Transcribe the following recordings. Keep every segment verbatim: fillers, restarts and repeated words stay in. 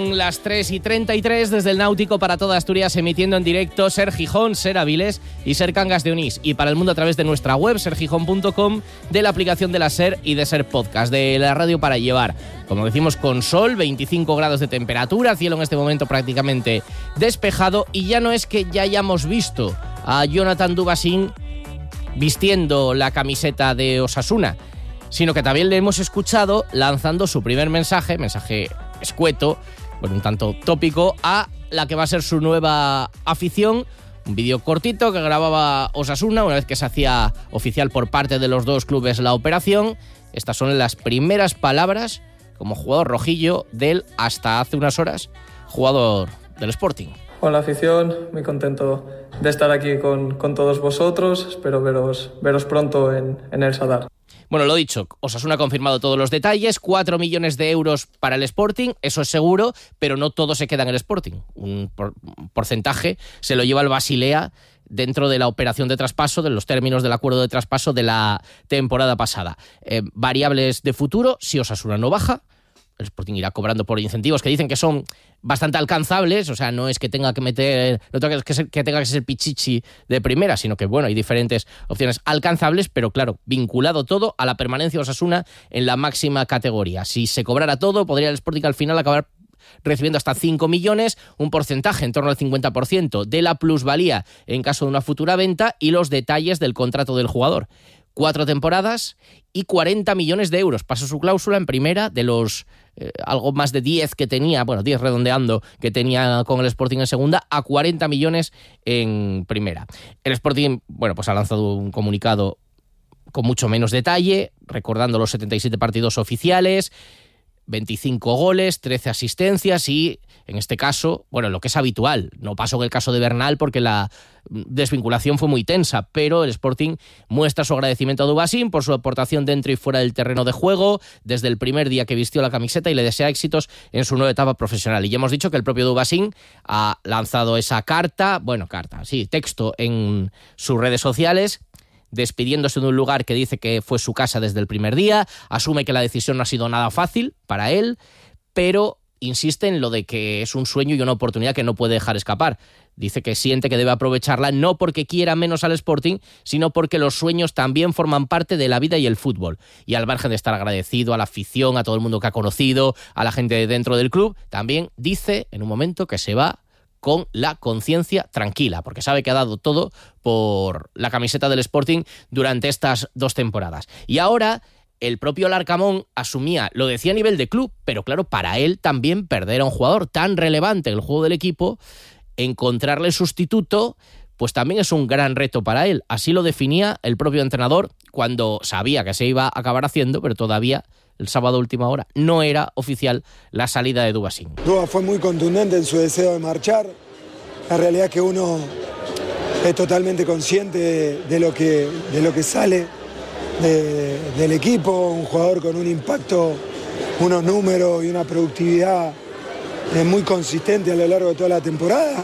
Son las tres y treinta y tres desde el Náutico para toda Asturias, emitiendo en directo Ser Gijón, Ser Avilés y Ser Cangas de Onís. Y para el mundo a través de nuestra web, ser gijón punto com, de la aplicación de la Ser y de Ser Podcast, de la radio para llevar. Como decimos, con sol, veinticinco grados de temperatura, cielo en este momento prácticamente despejado. Y ya no es que ya hayamos visto a Jonathan Dubasín vistiendo la camiseta de Osasuna, sino que también le hemos escuchado lanzando su primer mensaje, mensaje escueto, bueno, un tanto tópico, a la que va a ser su nueva afición. Un vídeo cortito que grababa Osasuna una vez que se hacía oficial por parte de los dos clubes la operación. Estas son las primeras palabras como jugador rojillo del, hasta hace unas horas, jugador del Sporting. Hola afición, muy contento de estar aquí con, con todos vosotros. Espero veros, veros pronto en, en el Sadar. Bueno, lo dicho, Osasuna ha confirmado todos los detalles, cuatro millones de euros para el Sporting, eso es seguro, pero no todo se queda en el Sporting. Un, por, un porcentaje se lo lleva el Basilea dentro de la operación de traspaso, de los términos del acuerdo de traspaso de la temporada pasada. Eh, variables de futuro, si Osasuna no baja, el Sporting irá cobrando por incentivos que dicen que son bastante alcanzables, o sea, no es que tenga que meter, no tenga que ser, que tenga que ser Pichichi de primera, sino que, bueno, hay diferentes opciones alcanzables, pero claro, vinculado todo a la permanencia de Osasuna en la máxima categoría. Si se cobrara todo, podría el Sporting al final acabar recibiendo hasta cinco millones, un porcentaje en torno al cincuenta por ciento de la plusvalía en caso de una futura venta y los detalles del contrato del jugador. Cuatro temporadas y cuarenta millones de euros. Pasó su cláusula en primera de los eh, algo más de diez que tenía, bueno, diez redondeando, que tenía con el Sporting en segunda, a cuarenta millones en primera. El Sporting, bueno, pues ha lanzado un comunicado con mucho menos detalle, recordando los setenta y siete partidos oficiales, veinticinco goles, trece asistencias y, en este caso, bueno, lo que es habitual. No pasó en el caso de Bernal porque la desvinculación fue muy tensa, pero el Sporting muestra su agradecimiento a Dubasín por su aportación dentro y fuera del terreno de juego desde el primer día que vistió la camiseta y le desea éxitos en su nueva etapa profesional. Y ya hemos dicho que el propio Dubasín ha lanzado esa carta, bueno, carta, sí, texto en sus redes sociales, despidiéndose de un lugar que dice que fue su casa desde el primer día, asume que la decisión no ha sido nada fácil para él, pero insiste en lo de que es un sueño y una oportunidad que no puede dejar escapar. Dice que siente que debe aprovecharla no porque quiera menos al Sporting, sino porque los sueños también forman parte de la vida y el fútbol. Y al margen de estar agradecido a la afición, a todo el mundo que ha conocido, a la gente dentro del club, también dice en un momento que se va con la conciencia tranquila, porque sabe que ha dado todo por la camiseta del Sporting durante estas dos temporadas. Y ahora el propio Larcamón asumía, lo decía a nivel de club, pero claro, para él también perder a un jugador tan relevante en el juego del equipo, encontrarle sustituto, pues también es un gran reto para él. Así lo definía el propio entrenador cuando sabía que se iba a acabar haciendo, pero todavía el sábado a última hora no era oficial la salida de Dubasín. Duba fue muy contundente en su deseo de marchar. La realidad es que uno es totalmente consciente de, de, lo, que, de lo que sale de, del equipo, un jugador con un impacto, unos números y una productividad muy consistente a lo largo de toda la temporada.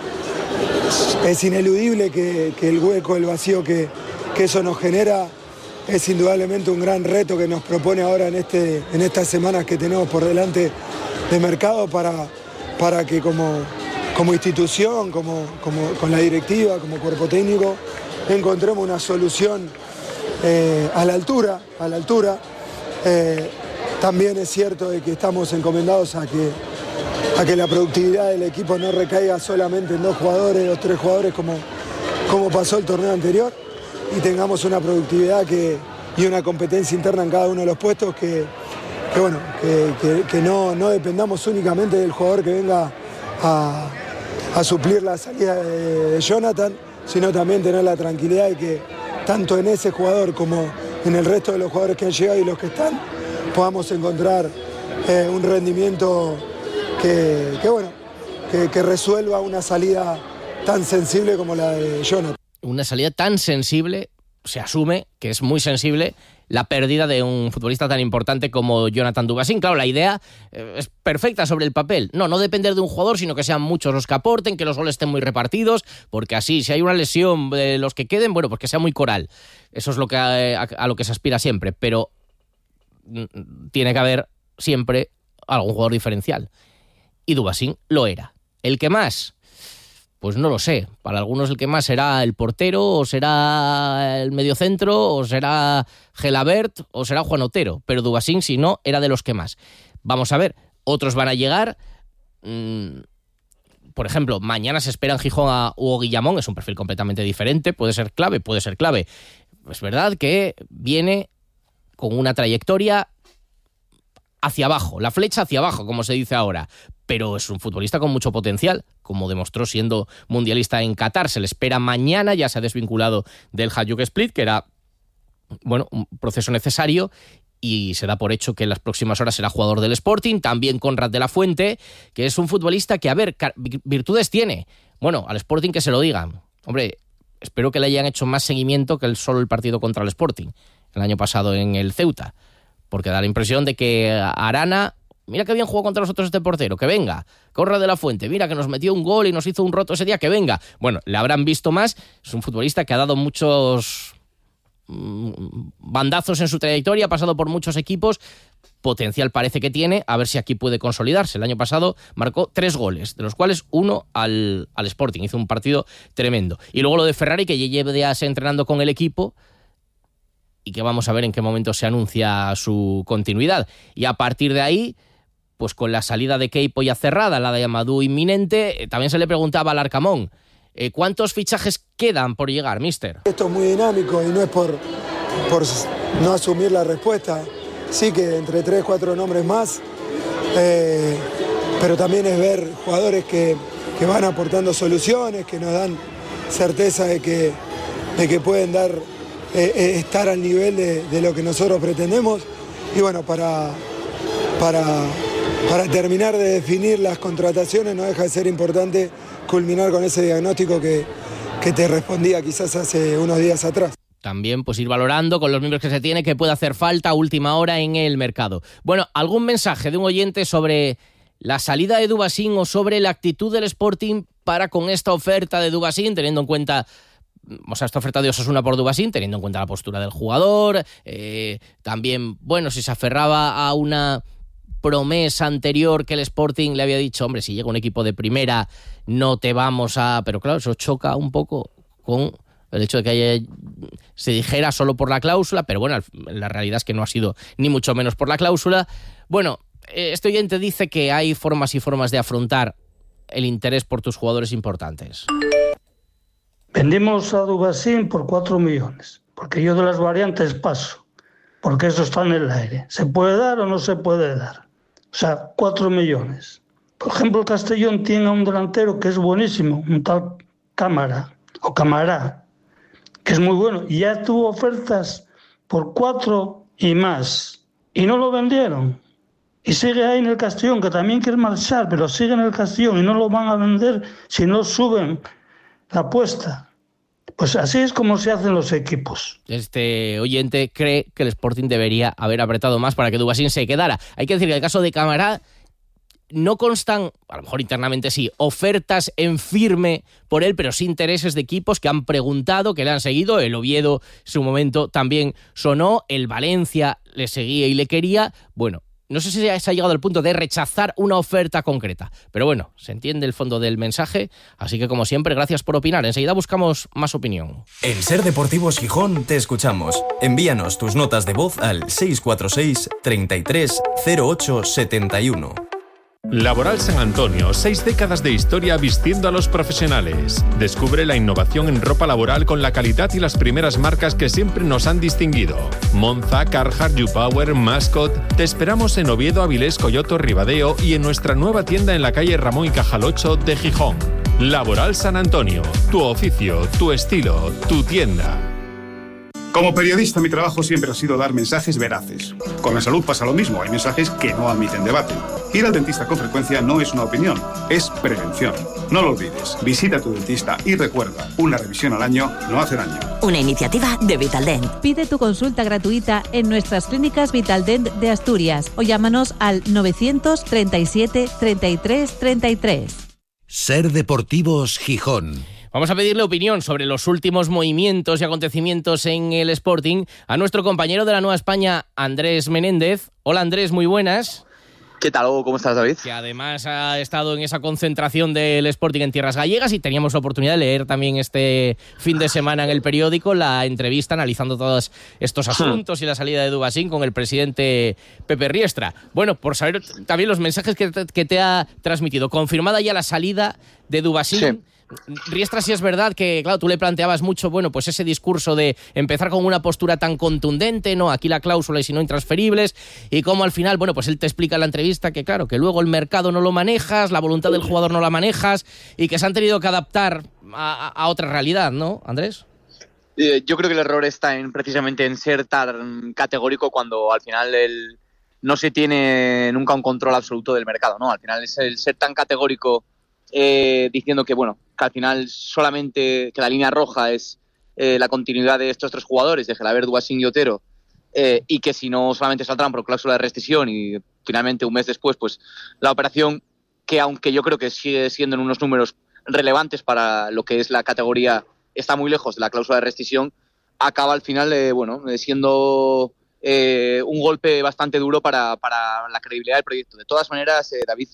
Es ineludible que, que el hueco, el vacío que, que eso nos genera es indudablemente un gran reto que nos propone ahora en, este, en estas semanas que tenemos por delante de mercado para, para que como, como institución, como, como, con la directiva, como cuerpo técnico, encontremos una solución eh, a la altura. A la altura. Eh, también es cierto de que estamos encomendados a que, a que la productividad del equipo no recaiga solamente en dos jugadores, dos, tres jugadores como, como pasó el torneo anterior, y tengamos una productividad que, y una competencia interna en cada uno de los puestos que, que, bueno, que, que, que no, no dependamos únicamente del jugador que venga a, a suplir la salida de, de Jonathan, sino también tener la tranquilidad de que tanto en ese jugador como en el resto de los jugadores que han llegado y los que están, podamos encontrar eh, un rendimiento que, que, bueno, que, que resuelva una salida tan sensible como la de Jonathan. Una salida tan sensible, se asume que es muy sensible la pérdida de un futbolista tan importante como Jonathan Dubasín. Claro, la idea eh, es perfecta sobre el papel. No, no depender de un jugador, sino que sean muchos los que aporten, que los goles estén muy repartidos, porque así, si hay una lesión de los que queden, bueno, pues que sea muy coral. Eso es lo que a, a lo que se aspira siempre, pero mm, tiene que haber siempre algún jugador diferencial. y Dubasín lo era. ¿El que más? Pues no lo sé. Para algunos el que más será el portero, o será el mediocentro, o será Gelabert, o será Juan Otero. Pero Dubasín, si no, era de los que más. Vamos a ver, otros van a llegar. Mmm, por ejemplo, mañana se espera en Gijón a Hugo Guillamón. Es un perfil completamente diferente. Puede ser clave, puede ser clave. Es verdad que viene con una trayectoria hacia abajo, la flecha hacia abajo, como se dice ahora, pero es un futbolista con mucho potencial, como demostró siendo mundialista en Qatar. Se le espera mañana, ya se ha desvinculado del Hajduk Split, que era, bueno, un proceso necesario, y se da por hecho que en las próximas horas será jugador del Sporting. También Conrad de la Fuente, que es un futbolista que, a ver, virtudes tiene. Bueno, al Sporting que se lo digan. Hombre, espero que le hayan hecho más seguimiento que el solo el partido contra el Sporting, el año pasado en el Ceuta, porque da la impresión de que Arana, mira que bien jugó contra nosotros este portero, que venga. Conrad de la Fuente, mira que nos metió un gol y nos hizo un roto ese día, que venga. Bueno, le habrán visto más. Es un futbolista que ha dado muchos bandazos en su trayectoria, ha pasado por muchos equipos, potencial parece que tiene, a ver si aquí puede consolidarse. El año pasado marcó tres goles, de los cuales uno al, al Sporting, hizo un partido tremendo. Y luego lo de Ferrari, que lleva días entrenando con el equipo y que vamos a ver en qué momento se anuncia su continuidad. Y a partir de ahí, pues con la salida de Keipo ya cerrada, la de Amadou inminente, también se le preguntaba al Arcamón, Eh, ¿cuántos fichajes quedan por llegar, mister? Esto es muy dinámico y no es por, por no asumir la respuesta. Sí que entre tres, cuatro nombres más, eh, pero también es ver jugadores que, que van aportando soluciones, que nos dan certeza de que, de que pueden dar, eh, estar al nivel de, de lo que nosotros pretendemos. Y bueno, para, para, para terminar de definir las contrataciones, no deja de ser importante culminar con ese diagnóstico que, que te respondía quizás hace unos días atrás. También pues ir valorando con los miembros que se tiene que puede hacer falta a última hora en el mercado. Bueno, ¿algún mensaje de un oyente sobre la salida de Dubasín o sobre la actitud del Sporting para con esta oferta de Dubasín, teniendo en cuenta, o sea, esta oferta de Osasuna por Dubasín, teniendo en cuenta la postura del jugador, eh, también, bueno, si se aferraba a una promesa anterior que el Sporting le había dicho, hombre, si llega un equipo de primera no te vamos a... Pero claro, eso choca un poco con el hecho de que haya, se dijera solo por la cláusula, pero bueno, la realidad es que no ha sido ni mucho menos por la cláusula. Bueno, este oyente dice que hay formas y formas de afrontar el interés por tus jugadores importantes. Vendimos a Dubasín por cuatro millones, porque yo de las variantes paso, porque eso está en el aire. ¿Se puede dar o no se puede dar? O sea, cuatro millones. Por ejemplo, el Castellón tiene a un delantero que es buenísimo, un tal Cámara, o Camará, que es muy bueno, y ya tuvo ofertas por cuatro y más, y no lo vendieron. Y sigue ahí en el Castellón, que también quiere marchar, pero sigue en el Castellón y no lo van a vender si no suben la apuesta. Pues así es como se hacen los equipos. Este oyente cree que el Sporting debería haber apretado más para que Dubasín se quedara. Hay que decir que en el caso de Camará no constan, a lo mejor internamente sí, ofertas en firme por él, pero sí intereses de equipos que han preguntado, que le han seguido. El Oviedo, en su momento, también sonó. El Valencia le seguía y le quería. Bueno, no sé si se ha llegado al punto de rechazar una oferta concreta, pero bueno, se entiende el fondo del mensaje, así que como siempre, gracias por opinar. Enseguida buscamos más opinión. En Ser Deportivos Gijón te escuchamos. Envíanos tus notas de voz al seis cuatro seis, treinta y tres, cero ocho setenta y uno. Laboral San Antonio, seis décadas de historia vistiendo a los profesionales. Descubre la innovación en ropa laboral con la calidad y las primeras marcas que siempre nos han distinguido. Monza, Carhartt, YouPower, Mascot. Te esperamos en Oviedo, Avilés, Coyoto, Ribadeo y en nuestra nueva tienda en la calle Ramón y Cajal ocho de Gijón. Laboral San Antonio, tu oficio, tu estilo, tu tienda. Como periodista, mi trabajo siempre ha sido dar mensajes veraces. Con la salud pasa lo mismo, hay mensajes que no admiten debate. Ir al dentista con frecuencia no es una opinión, es prevención. No lo olvides, visita a tu dentista y recuerda, una revisión al año no hace daño. Una iniciativa de Vitaldent. Pide tu consulta gratuita en nuestras clínicas Vitaldent de Asturias o llámanos al novecientos treinta y siete, treinta y tres, treinta y tres. Ser Deportivos Gijón. Vamos a pedirle opinión sobre los últimos movimientos y acontecimientos en el Sporting a nuestro compañero de la Nueva España, Andrés Menéndez. Hola Andrés, muy buenas. ¿Qué tal, Hugo? ¿Cómo estás, David? Que además ha estado en esa concentración del Sporting en tierras gallegas y teníamos la oportunidad de leer también este fin de semana en el periódico la entrevista analizando todos estos asuntos y la salida de Dubasín con el presidente Pepe Riestra. Bueno, por saber también los mensajes que te, que te ha transmitido. Confirmada ya la salida de Dubasín. Sí. Riestra, sí es verdad que, claro, tú le planteabas mucho, bueno, pues ese discurso de empezar con una postura tan contundente, ¿no? Aquí la cláusula y si no intransferibles, y cómo al final, bueno, pues él te explica en la entrevista que, claro, que luego el mercado no lo manejas, la voluntad del jugador no la manejas, y que se han tenido que adaptar a, a otra realidad, ¿no, Andrés? Eh, yo creo que el error está en precisamente en ser tan categórico cuando al final el, no se tiene nunca un control absoluto del mercado, ¿no? Al final es el ser tan categórico Eh, diciendo que bueno que al final solamente que la línea roja es eh, la continuidad de estos tres jugadores, de Gelabert, Dubasín y Otero, eh, y que si no solamente saldrán por cláusula de rescisión y finalmente un mes después pues la operación, que aunque yo creo que sigue siendo en unos números relevantes para lo que es la categoría, está muy lejos de la cláusula de rescisión, acaba al final eh, bueno siendo eh, un golpe bastante duro para, para la credibilidad del proyecto. De todas maneras, eh, David,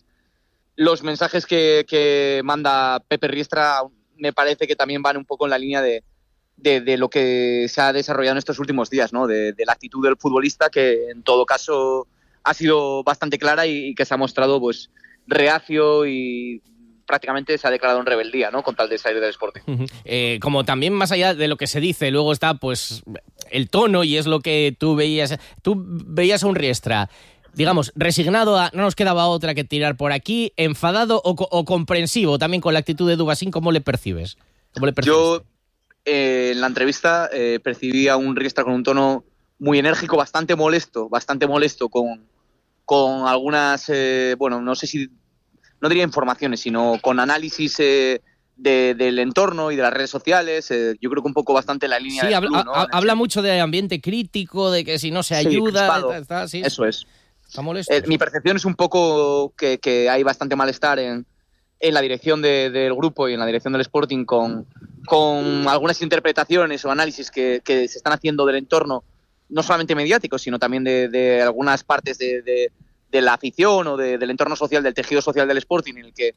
los mensajes que, que manda Pepe Riestra me parece que también van un poco en la línea de, de, de lo que se ha desarrollado en estos últimos días, ¿no? De, de la actitud del futbolista, que en todo caso ha sido bastante clara y, y que se ha mostrado pues reacio y prácticamente se ha declarado en rebeldía, ¿no? Con tal de salir del Sporting. Uh-huh. Eh, como también más allá de lo que se dice, luego está pues el tono, y es lo que tú veías. Tú veías a un Riestra, digamos, resignado a no nos quedaba otra que tirar por aquí, enfadado o, o comprensivo también con la actitud de Dubasín. ¿Cómo le percibes? ¿Cómo le Yo eh, en la entrevista eh, percibí a un Riestra con un tono muy enérgico, bastante molesto, bastante molesto con, con algunas, eh, bueno, no sé si, no diría informaciones, sino con análisis eh, de, del entorno y de las redes sociales. Eh, yo creo que un poco bastante la línea sí, del habla, club, ¿no? a, habla mucho de ambiente crítico, de que si no se ayuda... Sí, está, está, sí, eso es. Está molesto. Eh, mi percepción es un poco que, que hay bastante malestar en, en la dirección de, del grupo y en la dirección del Sporting con, con algunas interpretaciones o análisis que, que se están haciendo del entorno, no solamente mediáticos, sino también de, de algunas partes de, de, de la afición o de, del entorno social, del tejido social del Sporting, en el que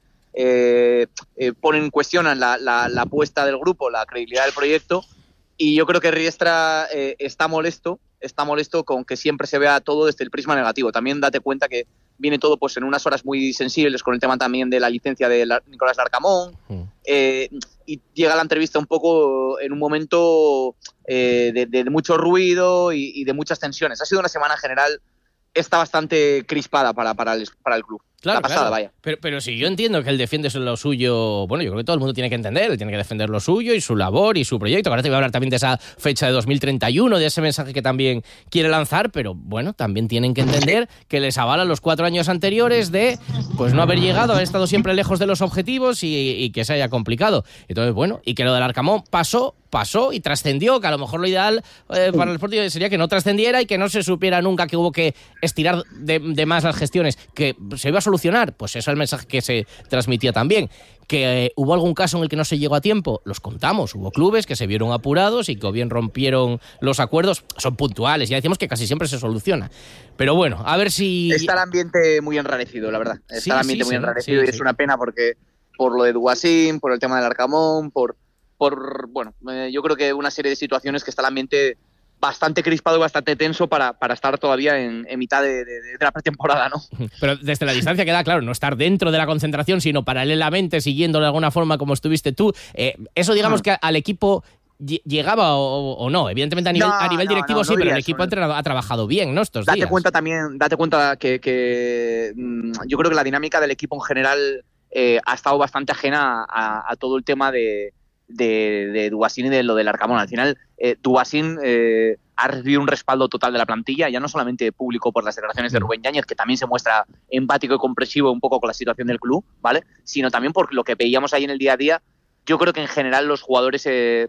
eh, eh, ponen, cuestionan la, la, la apuesta del grupo, la credibilidad del proyecto. Y yo creo que Riestra eh, está molesto, está molesto con que siempre se vea todo desde el prisma negativo. También date cuenta que viene todo pues en unas horas muy sensibles con el tema también de la licencia de la, Nicolás Larcamón, mm. eh, y llega la entrevista un poco en un momento eh, de, de, de mucho ruido y, y de muchas tensiones. Ha sido una semana en general, está bastante crispada para, para, el, para el club. Claro, la pasada, claro. vaya. Pero, pero si yo entiendo que él defiende lo suyo, bueno, yo creo que todo el mundo tiene que entender, él tiene que defender lo suyo y su labor y su proyecto. Ahora te voy a hablar también de esa fecha de dos mil treinta y uno, de ese mensaje que también quiere lanzar, pero bueno, también tienen que entender que les avalan los cuatro años anteriores de pues no haber llegado, haber estado siempre lejos de los objetivos y, y que se haya complicado. Entonces, bueno, y que lo del Arcamón pasó, pasó y trascendió, que a lo mejor lo ideal eh, para el Sporting sería que no trascendiera y que no se supiera nunca que hubo que estirar de, de más las gestiones, que se iba a solucionar. Pues eso es el mensaje que se transmitía también. Que eh, hubo algún caso en el que no se llegó a tiempo, los contamos. Hubo clubes que se vieron apurados y que o bien rompieron los acuerdos, son puntuales, ya decimos que casi siempre se soluciona. Pero bueno, a ver si... Está el ambiente muy enrarecido, la verdad. Está sí, el ambiente sí, muy sí, enrarecido sí, y es sí. una pena porque por lo de Dubasín, por el tema del Arcamón, por... por bueno, eh, yo creo que una serie de situaciones que está el ambiente bastante crispado y bastante tenso para, para estar todavía en, en mitad de, de, de la pretemporada, ¿no? Pero desde la distancia queda claro, no estar dentro de la concentración, sino paralelamente, siguiéndolo de alguna forma como estuviste tú. Eh, eso digamos ah. que al equipo llegaba o, o no, evidentemente a nivel, no, a nivel no, directivo no, no sí, pero el equipo eso, ha, ha trabajado bien, ¿no? Estos date días. Cuenta también, date cuenta que, que mmm, yo creo que la dinámica del equipo en general eh, ha estado bastante ajena a, a todo el tema de de, de Dubasín y de lo del Arcamón. Al final, eh, Dubasín eh, ha recibido un respaldo total de la plantilla, ya no solamente público por las declaraciones de Rubén Yáñez, que también se muestra empático y comprensivo un poco con la situación del club, ¿vale? Sino también por lo que veíamos ahí en el día a día. Yo creo que en general los jugadores eh,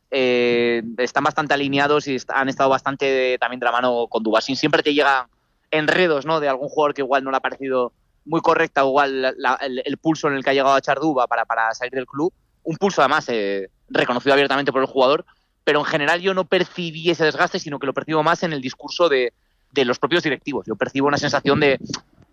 eh, están bastante alineados y han estado bastante también de la mano con Dubasín. Siempre te llegan enredos, ¿no?, de algún jugador que igual no le ha parecido muy correcta, o igual la, la, el, el pulso en el que ha llegado a echar Duba para, para salir del club. Un pulso además eh, reconocido abiertamente por el jugador, pero en general yo no percibí ese desgaste, sino que lo percibo más en el discurso de, de los propios directivos. Yo percibo una sensación de,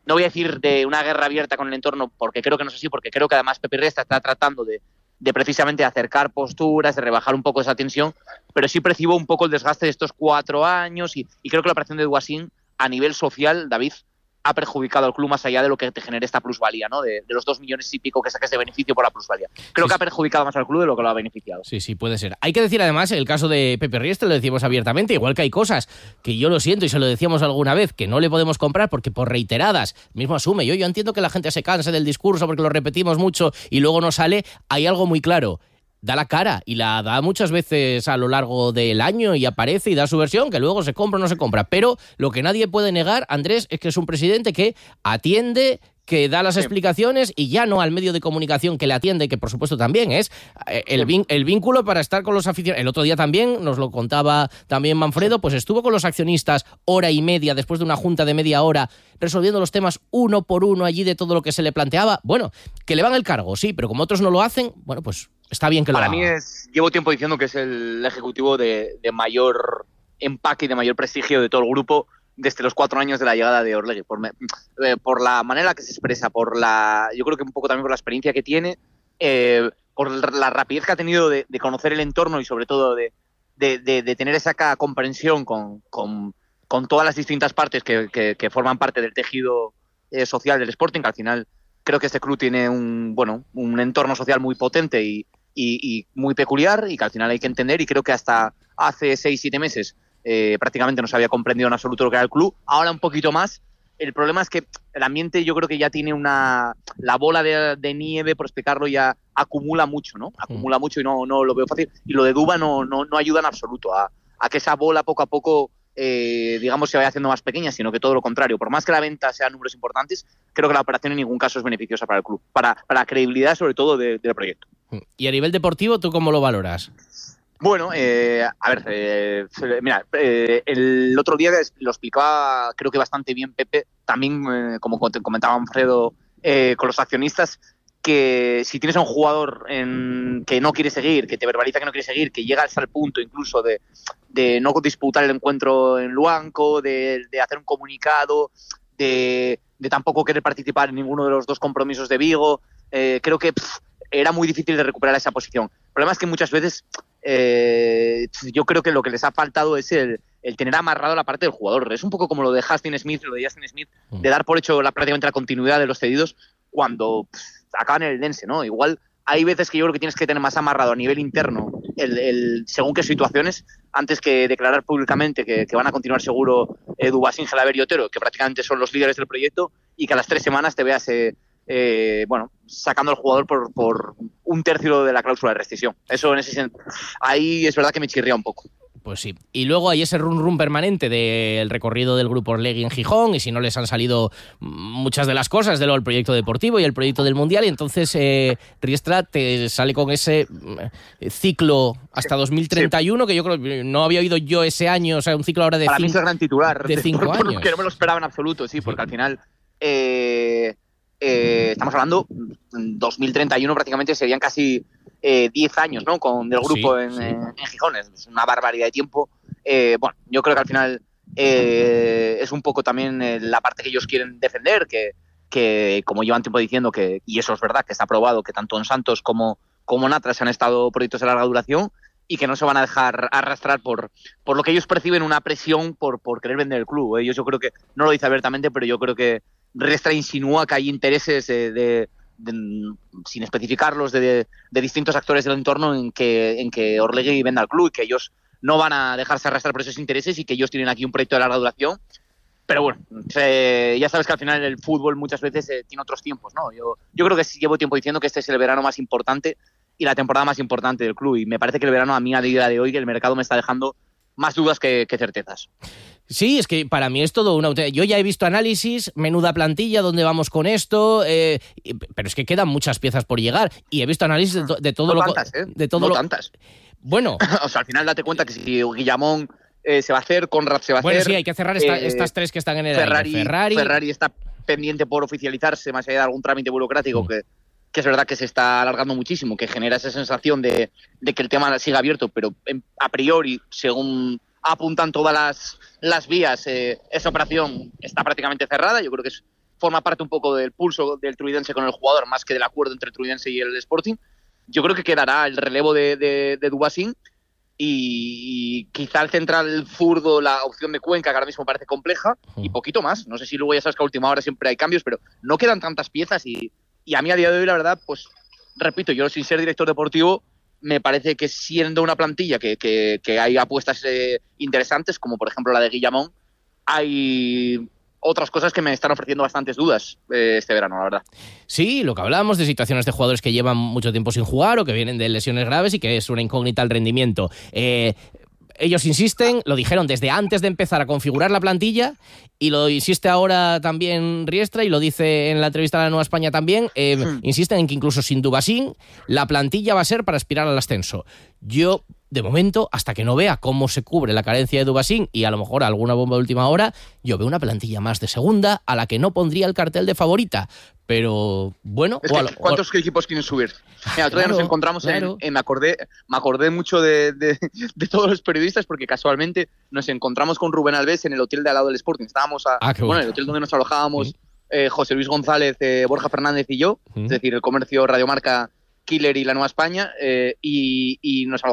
no voy a decir de una guerra abierta con el entorno, porque creo que no es así, porque creo que además Pepe Riestra está tratando de, de precisamente acercar posturas, de rebajar un poco esa tensión, pero sí percibo un poco el desgaste de estos cuatro años y, y creo que la operación de Duasín a nivel social, David, ha perjudicado al club más allá de lo que te genere esta plusvalía, ¿no? De, de los dos millones y pico que saques de beneficio por la plusvalía. Creo sí, que ha perjudicado más al club de lo que lo ha beneficiado. Sí, sí, puede ser. Hay que decir además, el caso de Pepe Riestra, lo decimos abiertamente, igual que hay cosas que yo lo siento y se lo decíamos alguna vez, que no le podemos comprar porque por reiteradas, mismo asume, yo, yo entiendo que la gente se canse del discurso porque lo repetimos mucho y luego no sale, hay algo muy claro. Da la cara y la da muchas veces a lo largo del año y aparece y da su versión, que luego se compra o no se compra. Pero lo que nadie puede negar, Andrés, es que es un presidente que atiende, que da las sí. explicaciones y ya no al medio de comunicación que le atiende, que por supuesto también es el, sí. el vínculo para estar con los aficionados. El otro día también, nos lo contaba también Manfredo, pues estuvo con los accionistas hora y media, después de una junta de media hora, resolviendo los temas uno por uno allí de todo lo que se le planteaba. Bueno, que le van el cargo, sí, pero como otros no lo hacen, bueno, pues está bien que lo haga. Para mí es, llevo tiempo diciendo que es el ejecutivo de, de mayor empaque y de mayor prestigio de todo el grupo desde los cuatro años de la llegada de Orlegui, por, me, eh, por la manera que se expresa, por la, yo creo que un poco también por la experiencia que tiene, eh, por la rapidez que ha tenido de, de conocer el entorno y sobre todo de, de, de, de tener esa comprensión con, con, con todas las distintas partes que, que, que forman parte del tejido eh, social del Sporting, que al final creo que este club tiene un, bueno, un entorno social muy potente y, y, y muy peculiar y que al final hay que entender, y creo que hasta hace seis, siete meses eh, prácticamente no se había comprendido en absoluto lo que era el club, ahora un poquito más. El problema es que el ambiente yo creo que ya tiene una... la bola de, de nieve, por explicarlo, ya acumula mucho, ¿no? Acumula mucho y no, no lo veo fácil. Y lo de Duba no, no, no ayuda en absoluto a, a que esa bola poco a poco, eh, digamos, se vaya haciendo más pequeña, sino que todo lo contrario. Por más que la venta sea números importantes, creo que la operación en ningún caso es beneficiosa para el club, para, para la credibilidad sobre todo de, del proyecto. Y a nivel deportivo, ¿tú cómo lo valoras? Bueno, eh, a ver, eh, mira, eh, el otro día lo explicaba creo que bastante bien Pepe, también eh, como comentaba Manfredo eh, con los accionistas, que si tienes a un jugador en, que no quiere seguir, que te verbaliza que no quiere seguir, que llega hasta el punto incluso de, de no disputar el encuentro en Luanco, de, de hacer un comunicado, de, de tampoco querer participar en ninguno de los dos compromisos de Vigo, eh, creo que pff, era muy difícil de recuperar esa posición. El problema es que muchas veces eh, yo creo que lo que les ha faltado es el, el tener amarrado la parte del jugador. Es un poco como lo de Justin Smith, lo de Justin Smith, de dar por hecho la, prácticamente la continuidad de los cedidos cuando pff, acaban en el Dense, ¿no? Igual hay veces que yo creo que tienes que tener más amarrado a nivel interno el, el, según qué situaciones, antes que declarar públicamente que, que van a continuar seguro eh, Dubasín, Gelaber y Otero, que prácticamente son los líderes del proyecto, y que a las tres semanas te veas eh, eh, bueno, sacando al jugador por, por un tercio de la cláusula de rescisión. Eso en ese sentido, ahí es verdad que me chirría un poco. Pues sí. Y luego hay ese run run permanente del recorrido del grupo Orlegui en Gijón, y si no les han salido muchas de las cosas de lo del proyecto deportivo y el proyecto del Mundial, y entonces eh, Riestra te sale con ese eh, ciclo hasta dos mil treinta y uno, sí. Que yo creo que no había oído yo ese año, o sea, un ciclo ahora de Para cinco, mí es el gran titular de cinco por, años. Que no me lo esperaba en absoluto, sí, porque al final eh, eh, estamos hablando dos mil treinta y uno prácticamente serían casi Eh, diez años, ¿no? Con del grupo sí, en, sí. En, en Gijón, es una barbaridad de tiempo. Eh, bueno, yo creo que al final eh, es un poco también eh, la parte que ellos quieren defender, que, que como llevan tiempo diciendo, que y eso es verdad, que está probado, que tanto en Santos como, como en Atlas han estado proyectos de larga duración y que no se van a dejar arrastrar por, por lo que ellos perciben una presión por, por querer vender el club. Ellos yo creo que, no lo dice abiertamente, pero yo creo que Riestra insinúa que hay intereses eh, de De, sin especificarlos, de, de distintos actores del entorno en que, en que Orlegui venda al club y que ellos no van a dejarse arrastrar por esos intereses y que ellos tienen aquí un proyecto de larga duración. Pero bueno, eh, ya sabes que al final el fútbol muchas veces eh, tiene otros tiempos, ¿no? Yo, yo creo que sí, llevo tiempo diciendo que este es el verano más importante y la temporada más importante del club, y me parece que el verano a mí a día de hoy que el mercado me está dejando más dudas que, que certezas. Sí, es que para mí es todo una... Yo ya he visto análisis, menuda plantilla, dónde vamos con esto, eh, pero es que quedan muchas piezas por llegar, y he visto análisis de, to- de todo no lo... Tantas, ¿eh? de todo no lo... tantas. Bueno. O sea, al final date cuenta que si Guillamón eh, se va a hacer, Conrad se va a bueno, hacer... Bueno, sí, hay que cerrar esta, eh, estas tres que están en el Ferrari, aire. Ferrari... Ferrari está pendiente por oficializarse, más allá de algún trámite burocrático mm. que, que es verdad que se está alargando muchísimo, que genera esa sensación de, de que el tema siga abierto, pero en, a priori, según apuntan todas las, las vías, eh, esa operación está prácticamente cerrada. Yo creo que es forma parte un poco del pulso del Truidense con el jugador, más que del acuerdo entre el Truidense y el Sporting. Yo creo que quedará el relevo de, de, de Dubasín y, y quizá el central zurdo, la opción de Cuenca, que ahora mismo parece compleja, y poquito más. No sé si luego ya sabes que a última hora siempre hay cambios, pero no quedan tantas piezas y, y a mí a día de hoy, la verdad, pues repito, yo sin ser director deportivo, me parece que siendo una plantilla que, que, que hay apuestas eh, interesantes, como por ejemplo la de Guillamón, hay otras cosas que me están ofreciendo bastantes dudas eh, este verano, la verdad. Sí, lo que hablábamos de situaciones de jugadores que llevan mucho tiempo sin jugar o que vienen de lesiones graves y que es una incógnita el rendimiento. Eh, ellos insisten, lo dijeron desde antes de empezar a configurar la plantilla y lo insiste ahora también Riestra y lo dice en la entrevista a la Nueva España también, eh, hmm. insisten en que incluso sin Dubasín la plantilla va a ser para aspirar al ascenso. Yo, de momento, hasta que no vea cómo se cubre la carencia de Dubasín y a lo mejor alguna bomba de última hora, yo veo una plantilla más de segunda a la que no pondría el cartel de favorita. Pero bueno... Es que, lo, ¿cuántos o... equipos quieren subir? Mira, otro día claro, nos encontramos claro. en, en... Me acordé me acordé mucho de, de, de todos los periodistas porque casualmente nos encontramos con Rubén Alves en el hotel de al lado del Sporting. Estábamos a, ah, bueno, bueno. el hotel donde nos alojábamos, ¿sí? eh, José Luis González, eh, Borja Fernández y yo, ¿sí? Es decir, el comercio Radiomarca, Killer y la Nueva España, eh, y, y nos